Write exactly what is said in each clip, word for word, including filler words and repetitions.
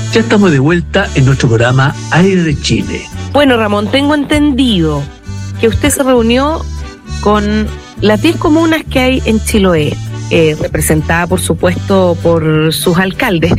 Ya estamos de vuelta en nuestro programa Aire de Chile. Bueno, Ramón, tengo entendido que usted se reunió con las diez comunas que hay en Chiloé, eh, representada, por supuesto, por sus alcaldes.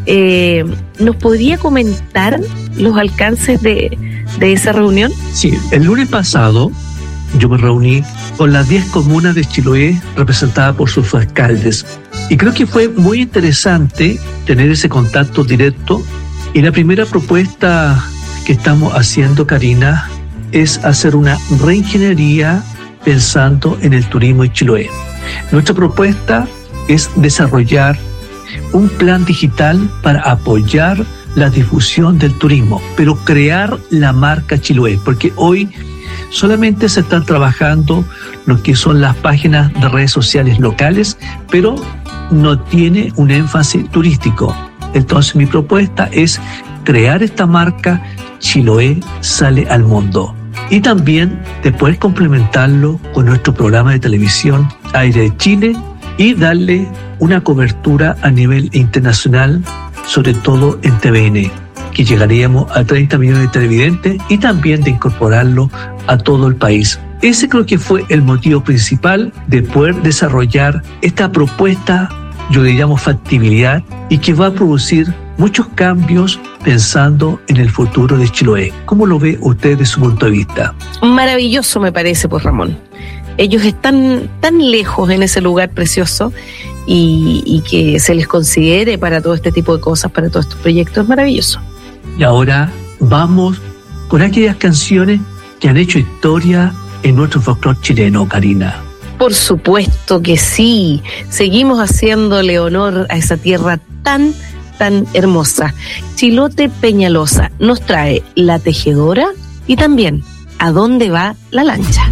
Eh, ¿Nos podría comentar los alcances de, de esa reunión? Sí, el lunes pasado yo me reuní con las diez comunas de Chiloé representadas por sus alcaldes. Y creo que fue muy interesante tener ese contacto directo. Y la primera propuesta que estamos haciendo, Karina, es hacer una reingeniería pensando en el turismo en Chiloé. Nuestra propuesta es desarrollar un plan digital para apoyar la difusión del turismo, pero crear la marca Chiloé, porque hoy solamente se están trabajando lo que son las páginas de redes sociales locales, pero no tiene un énfasis turístico. Entonces mi propuesta es crear esta marca Chiloé sale al mundo. Y también después complementarlo con nuestro programa de televisión Aire de Chile y darle una cobertura a nivel internacional, sobre todo en T V N, que llegaríamos a treinta millones de televidentes y también de incorporarlo a todo el país. Ese creo que fue el motivo principal de poder desarrollar esta propuesta, yo le llamo factibilidad, y que va a producir muchos cambios pensando en el futuro de Chiloé. ¿Cómo lo ve usted desde su punto de vista? Maravilloso me parece, pues, Ramón. Ellos están tan lejos en ese lugar precioso y, y que se les considere para todo este tipo de cosas, para todos estos proyectos, es maravilloso. Y ahora vamos con aquellas canciones que han hecho historia en nuestro folclore chileno, Karina. Por supuesto que sí. Seguimos haciéndole honor a esa tierra tan, tan hermosa. Chilote Peñalosa nos trae La Tejedora y también ¿A dónde va la lancha?